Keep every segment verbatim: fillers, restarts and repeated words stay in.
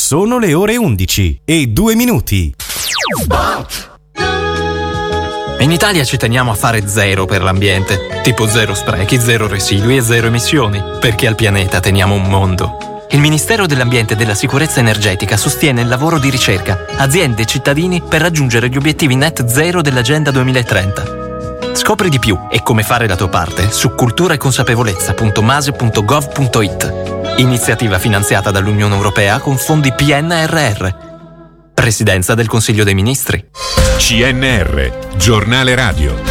Sono le ore undici e due minuti. In Italia ci teniamo a fare zero per l'ambiente, tipo zero sprechi, zero residui e zero emissioni, perché al pianeta teniamo un mondo. Il Ministero dell'Ambiente e della Sicurezza Energetica sostiene il lavoro di ricerca, aziende e cittadini per raggiungere gli obiettivi net zero dell'Agenda duemilatrenta. Scopri di più e come fare la tua parte su cultura e consapevolezza punto mase punto gov punto it. Iniziativa finanziata dall'Unione Europea con fondi P N R R. Presidenza del Consiglio dei Ministri. C N R, giornale radio.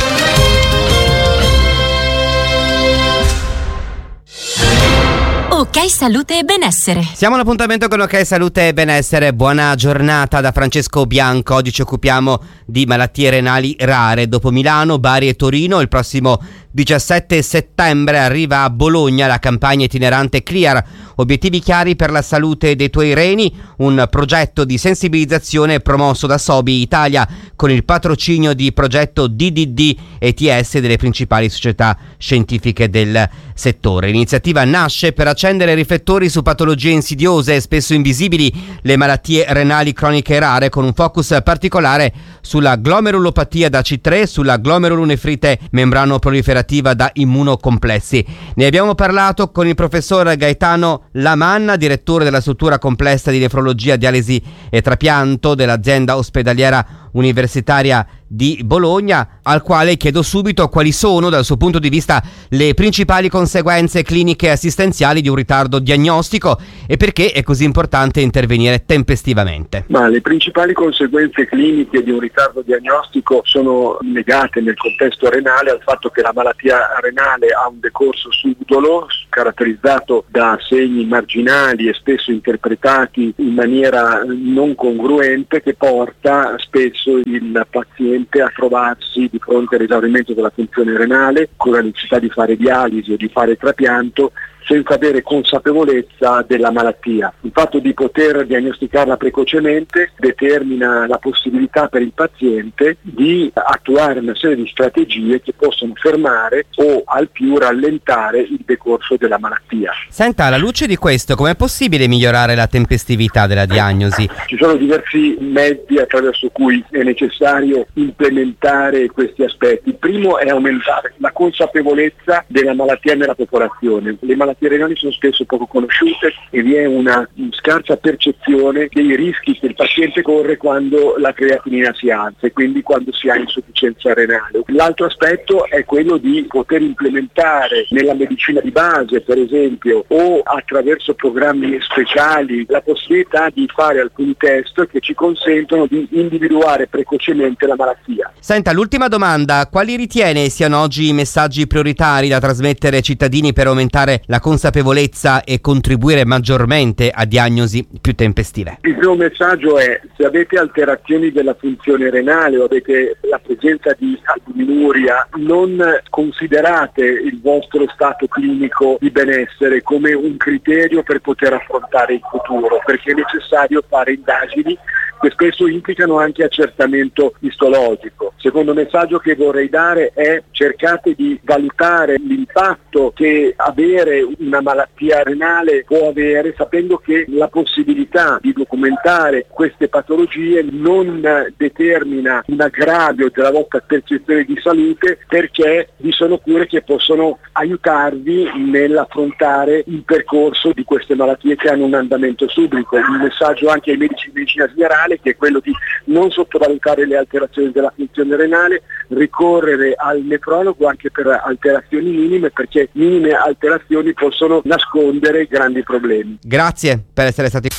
Ok Salute e Benessere. Siamo all'appuntamento con Ok Salute e Benessere. Buona giornata da Francesco Bianco. Oggi ci occupiamo di malattie renali rare. Dopo Milano, Bari e Torino, il prossimo diciassette settembre arriva a Bologna la campagna itinerante Clear. Obiettivi chiari per la salute dei tuoi reni, un progetto di sensibilizzazione promosso da Sobi Italia con il patrocinio di progetto D D D E T S delle principali società scientifiche del settore. L'iniziativa nasce per accendere riflettori su patologie insidiose e spesso invisibili, le malattie renali croniche rare, con un focus particolare sulla glomerulopatia da C tre, sulla glomerulonefrite membrano-proliferativa da immunocomplessi. Ne abbiamo parlato con il professor Gaetano Lamanna, direttore della struttura complessa di nefrologia, dialisi e trapianto dell'azienda ospedaliera universitaria di Bologna, al quale chiedo subito quali sono, dal suo punto di vista, le principali conseguenze cliniche e assistenziali di un ritardo diagnostico e perché è così importante intervenire tempestivamente. Ma le principali conseguenze cliniche di un ritardo diagnostico sono legate nel contesto renale al fatto che la malattia renale ha un decorso subdolo caratterizzato da segni marginali e spesso interpretati in maniera non congruente, che porta spesso il paziente a trovarsi di fronte all'esaurimento della funzione renale con la necessità di fare dialisi o di fare trapianto senza avere consapevolezza della malattia. Il fatto di poter diagnosticarla precocemente determina la possibilità per il paziente di attuare una serie di strategie che possono fermare o al più rallentare il decorso della malattia. Senta, alla luce di questo, com'è possibile migliorare la tempestività della diagnosi? Ci sono diversi mezzi attraverso cui è necessario implementare questi aspetti. Il primo è aumentare la consapevolezza della malattia nella popolazione. Le malattie Le renali sono spesso poco conosciute e vi è una scarsa percezione dei rischi che il paziente corre quando la creatinina si alza e quindi quando si ha insufficienza renale. L'altro aspetto è quello di poter implementare nella medicina di base, per esempio, o attraverso programmi speciali, la possibilità di fare alcuni test che ci consentono di individuare precocemente la malattia. Senta, l'ultima domanda: quali ritiene siano oggi i messaggi prioritari da trasmettere ai cittadini per aumentare la consapevolezza e contribuire maggiormente a diagnosi più tempestive? Il primo messaggio è: se avete alterazioni della funzione renale o avete la presenza di albuminuria, non considerate il vostro stato clinico di benessere come un criterio per poter affrontare il futuro, perché è necessario fare indagini che spesso implicano anche accertamento istologico. Il secondo messaggio che vorrei dare è: cercate di valutare l'impatto che avere una malattia renale può avere, sapendo che la possibilità di documentare queste patologie non determina un aggravio della vostra percezione di salute, perché vi sono cure che possono aiutarvi nell'affrontare il percorso di queste malattie che hanno un andamento subito. Un messaggio anche ai medici di medicina generale, che è quello di non sottovalutare le alterazioni della funzione renale, ricorrere al nefrologo anche per alterazioni minime, perché minime alterazioni possono nascondere grandi problemi. Grazie per essere stati.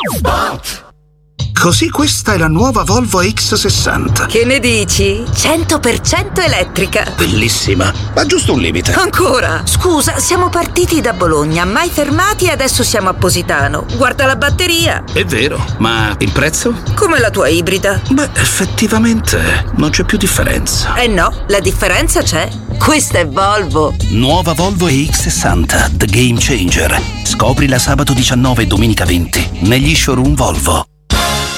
Così questa è la nuova Volvo X sessanta. Che ne dici? cento per cento elettrica. Bellissima, ma giusto un limite. Ancora? Scusa, siamo partiti da Bologna, mai fermati e adesso siamo a Positano. Guarda la batteria. È vero, ma il prezzo? Come la tua ibrida. Beh, effettivamente non c'è più differenza. Eh no, la differenza c'è. Questa è Volvo. Nuova Volvo X sessanta, The Game Changer. Scoprila sabato diciannove e domenica venti negli showroom Volvo.